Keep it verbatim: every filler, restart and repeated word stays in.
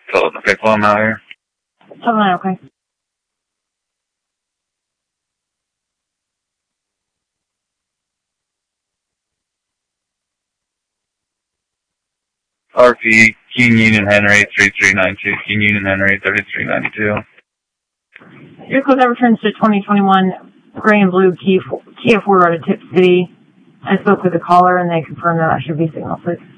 Fill out the paper I'm out here. seven nine, okay. R P, King Union Henry, three three nine two, King Union Henry, thirty-three ninety-two. Vehicle that returns to twenty twenty-one gray and blue Kia Ford out of Tip City. I spoke with the caller and they confirmed that I should be signal, please.